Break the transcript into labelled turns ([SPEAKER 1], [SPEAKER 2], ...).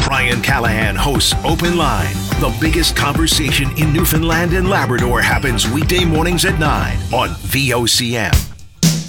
[SPEAKER 1] Ryan Callahan hosts Open Line. The biggest conversation in Newfoundland and Labrador happens weekday mornings at 9 on VOCM.